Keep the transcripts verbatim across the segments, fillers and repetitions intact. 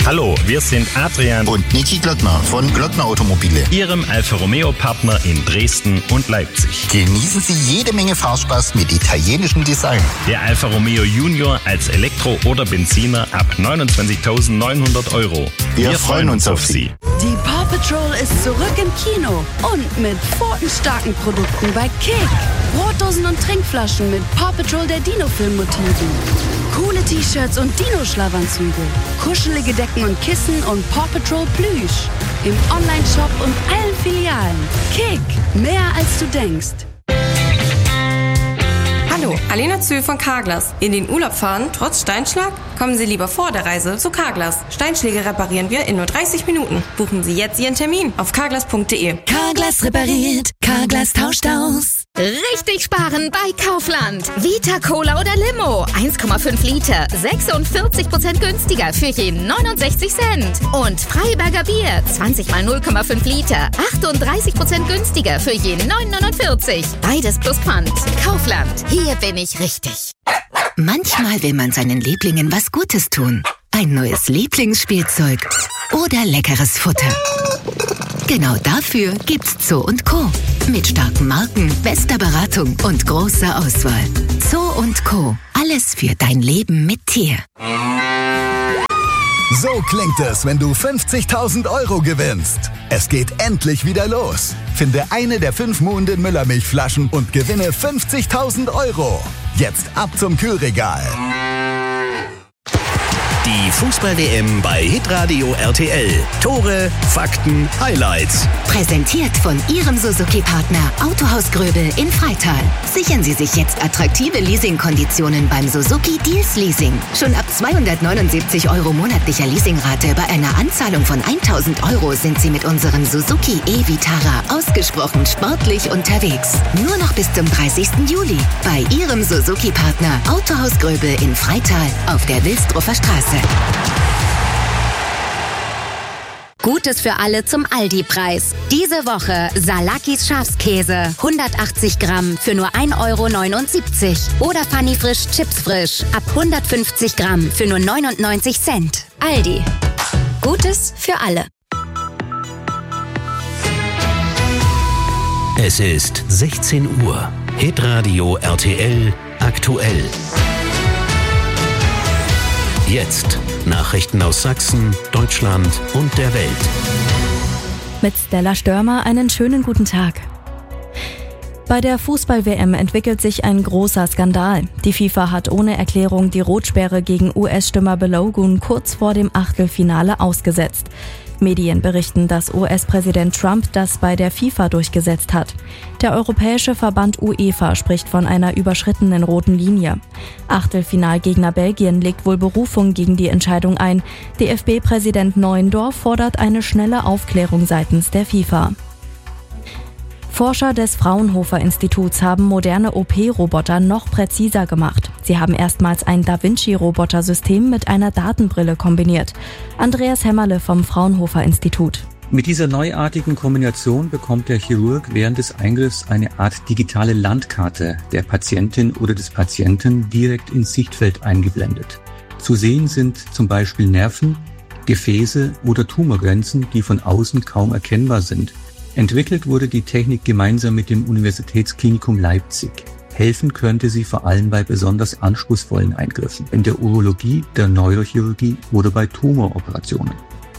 Hallo, wir sind Adrian und Niki Glockner von Glockner Automobile, Ihrem Alfa Romeo Partner in Dresden und Leipzig. Genießen Sie jede Menge Fahrspaß mit italienischem Design. Der Alfa Romeo Junior als Elektro- oder Benziner ab neunundzwanzigtausendneunhundert Euro. Wir, wir freuen uns auf Sie. Die Paw Patrol ist zurück im Kino und mit pfotenstarken Produkten bei Kick. Brotdosen und Trinkflaschen mit Paw Patrol der Dino-Film-Motiven. Coole T-Shirts und Dino-Schlafanzüge. Kuschelige Decken und Kissen und Paw Patrol Plüsch. Im Online-Shop und allen Filialen. Kick, mehr als du denkst. Hallo, Alena Zühl von Carglass. In den Urlaub fahren, trotz Steinschlag? Kommen Sie lieber vor der Reise zu Carglass. Steinschläge reparieren wir in nur dreißig Minuten. Buchen Sie jetzt Ihren Termin auf carglass punkt de. Carglass repariert, Carglass tauscht aus. Richtig sparen bei Kaufland. Vita Cola oder Limo. eins Komma fünf Liter. sechsundvierzig Prozent günstiger für je neunundsechzig Cent. Und Freiberger Bier. zwanzig mal null Komma fünf Liter. achtunddreißig Prozent günstiger für je neun neunundvierzig. Beides plus Pfand. Kaufland. Hier bin ich richtig. Manchmal will man seinen Lieblingen was Gutes tun. Ein neues Lieblingsspielzeug oder leckeres Futter. Genau dafür gibt's Zoo und Co. Mit starken Marken, bester Beratung und großer Auswahl. Zoo und Co. Alles für dein Leben mit Tier. So klingt es, wenn du fünfzigtausend Euro gewinnst. Es geht endlich wieder los. Finde eine der fünf Muhnden Müllermilchflaschen und gewinne fünfzigtausend Euro. Jetzt ab zum Kühlregal. Die Fußball-W M bei Hitradio R T L. Tore, Fakten, Highlights. Präsentiert von Ihrem Suzuki-Partner Autohaus Gröbel in Freital. Sichern Sie sich jetzt attraktive Leasingkonditionen beim Suzuki Deals Leasing. Schon ab zweihundertneunundsiebzig Euro monatlicher Leasingrate bei einer Anzahlung von tausend Euro sind Sie mit unserem Suzuki e-Vitara ausgesprochen sportlich unterwegs. Nur noch bis zum dreißigsten Juli bei Ihrem Suzuki-Partner Autohaus Gröbel in Freital auf der Wilsdruffer Straße. Gutes für alle zum Aldi-Preis. Diese Woche Salakis Schafskäse. hundertachtzig Gramm für nur ein Euro neunundsiebzig. Oder Funny Frisch Chips Frisch. Ab hundertfünfzig Gramm für nur neunundneunzig Cent. Aldi. Gutes für alle. Es ist sechzehn Uhr. Hitradio R T L aktuell. Jetzt Nachrichten aus Sachsen, Deutschland und der Welt. Mit Stella Störmer einen schönen guten Tag. Bei der Fußball-W M entwickelt sich ein großer Skandal. Die FIFA hat ohne Erklärung die Rotsperre gegen U S-Stürmer Balogun kurz vor dem Achtelfinale ausgesetzt. Medien berichten, dass U S-Präsident Trump das bei der FIFA durchgesetzt hat. Der europäische Verband UEFA spricht von einer überschrittenen roten Linie. Achtelfinalgegner Belgien legt wohl Berufung gegen die Entscheidung ein. D F B-Präsident Neuendorf fordert eine schnelle Aufklärung seitens der FIFA. Forscher des Fraunhofer-Instituts haben moderne O P-Roboter noch präziser gemacht. Sie haben erstmals ein Da Vinci-Robotersystem mit einer Datenbrille kombiniert. Andreas Hämmerle vom Fraunhofer-Institut. Mit dieser neuartigen Kombination bekommt der Chirurg während des Eingriffs eine Art digitale Landkarte der Patientin oder des Patienten direkt ins Sichtfeld eingeblendet. Zu sehen sind zum Beispiel Nerven, Gefäße oder Tumorgrenzen, die von außen kaum erkennbar sind. Entwickelt wurde die Technik gemeinsam mit dem Universitätsklinikum Leipzig. Helfen könnte sie vor allem bei besonders anspruchsvollen Eingriffen, in der Urologie, der Neurochirurgie oder bei Tumoroperationen.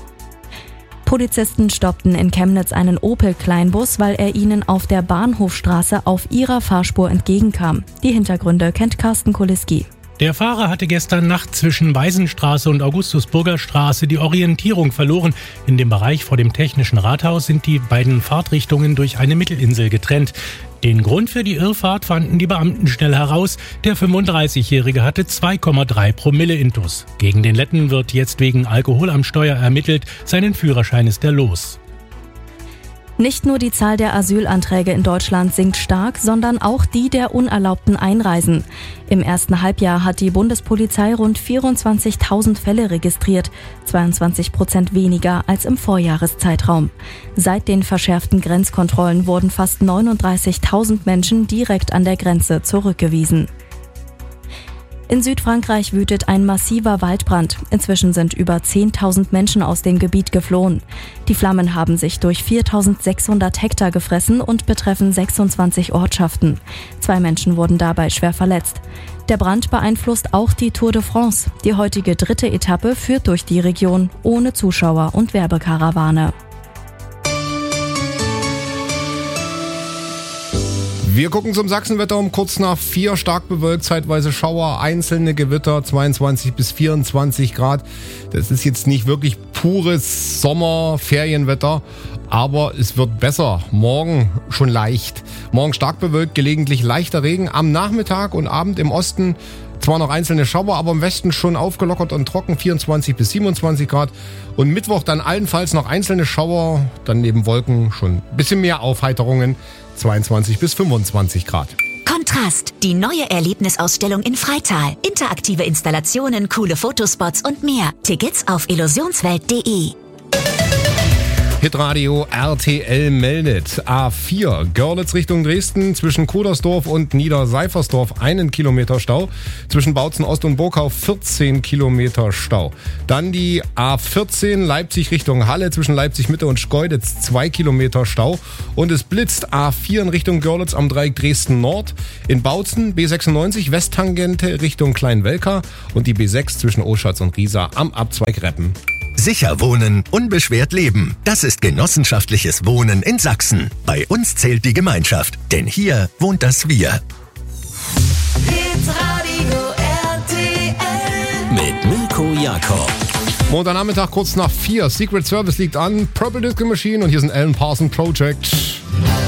Polizisten stoppten in Chemnitz einen Opel-Kleinbus, weil er ihnen auf der Bahnhofstraße auf ihrer Fahrspur entgegenkam. Die Hintergründe kennt Carsten Kuliski. Der Fahrer hatte gestern Nacht zwischen Weisenstraße und Augustusburger Straße die Orientierung verloren. In dem Bereich vor dem Technischen Rathaus sind die beiden Fahrtrichtungen durch eine Mittelinsel getrennt. Den Grund für die Irrfahrt fanden die Beamten schnell heraus. Der fünfunddreißigjährige hatte zwei Komma drei Promille Intus. Gegen den Letten wird jetzt wegen Alkohol am Steuer ermittelt. Seinen Führerschein ist er los. Nicht nur die Zahl der Asylanträge in Deutschland sinkt stark, sondern auch die der unerlaubten Einreisen. Im ersten Halbjahr hat die Bundespolizei rund vierundzwanzigtausend Fälle registriert, zweiundzwanzig Prozent weniger als im Vorjahreszeitraum. Seit den verschärften Grenzkontrollen wurden fast neununddreißigtausend Menschen direkt an der Grenze zurückgewiesen. In Südfrankreich wütet ein massiver Waldbrand. Inzwischen sind über zehntausend Menschen aus dem Gebiet geflohen. Die Flammen haben sich durch viertausendsechshundert Hektar gefressen und betreffen sechsundzwanzig Ortschaften. Zwei Menschen wurden dabei schwer verletzt. Der Brand beeinflusst auch die Tour de France. Die heutige dritte Etappe führt durch die Region ohne Zuschauer und Werbekarawane. Wir gucken zum Sachsenwetter um kurz nach vier. Stark bewölkt, zeitweise Schauer, einzelne Gewitter, zweiundzwanzig bis vierundzwanzig Grad. Das ist jetzt nicht wirklich pures Sommer-Ferienwetter, aber es wird besser. Morgen schon leicht. Morgen stark bewölkt, gelegentlich leichter Regen. Am Nachmittag und Abend im Osten zwar noch einzelne Schauer, aber im Westen schon aufgelockert und trocken, vierundzwanzig bis siebenundzwanzig Grad. Und Mittwoch dann allenfalls noch einzelne Schauer, dann neben Wolken schon ein bisschen mehr Aufheiterungen, zweiundzwanzig bis fünfundzwanzig Grad. Kontrast, die neue Erlebnisausstellung in Freital. Interaktive Installationen, coole Fotospots und mehr. Tickets auf illusionswelt punkt de. Hitradio R T L meldet. A vier, Görlitz Richtung Dresden, zwischen Kudersdorf und Niederseifersdorf einen Kilometer Stau. Zwischen Bautzen Ost und Burgau vierzehn Kilometer Stau. Dann die A vierzehn, Leipzig Richtung Halle, zwischen Leipzig Mitte und Schkeuditz zwei Kilometer Stau. Und es blitzt A vier in Richtung Görlitz am Dreieck Dresden Nord. In Bautzen B sechsundneunzig, Westtangente Richtung Kleinwelka. Und die B sechs zwischen Oschatz und Riesa am Abzweig Reppen. Sicher wohnen, unbeschwert leben. Das ist genossenschaftliches Wohnen in Sachsen. Bei uns zählt die Gemeinschaft, denn hier wohnt das Wir. Hitradio R T L mit Mirko Jakob. Montagnachmittag kurz nach vier. Secret Service liegt an. Purple Disco Machine und hier sind Alan Parsons Project.